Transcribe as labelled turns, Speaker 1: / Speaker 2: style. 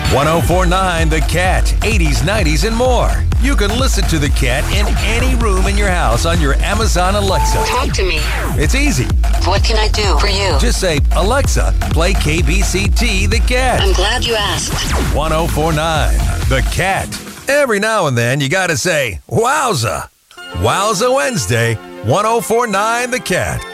Speaker 1: 1049 The Cat, 80s, 90s, and more. You can listen to The Cat in any room in your house on your Amazon Alexa.
Speaker 2: Talk to me.
Speaker 1: It's easy.
Speaker 2: What can I do for you?
Speaker 1: Just say, Alexa, play KBCT The Cat.
Speaker 2: I'm glad you asked.
Speaker 1: 1049 The Cat. Every now and then you gotta say, wowza. Wowza Wednesday, 1049 The Cat.